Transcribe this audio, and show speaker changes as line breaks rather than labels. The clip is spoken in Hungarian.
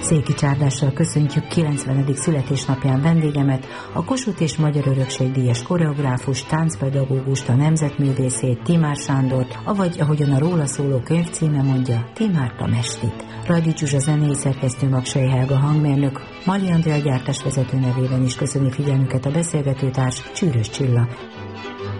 Széki csárdással köszöntjük 90. születésnapján vendégemet, a Kossuth és Magyar Örökség díjas koreográfus, táncpedagógust, a nemzetművészét, Timár Sándort, avagy ahogyan a róla szóló könyv címe mondja, Timárka Mestit. Rajdi Zsuzsa zenei szerkesztő, Magsai Helga hangmérnök, Mali Andrea gyártásvezető nevében is köszöni figyelmüket a beszélgetőtárs, Csűrös Csilla.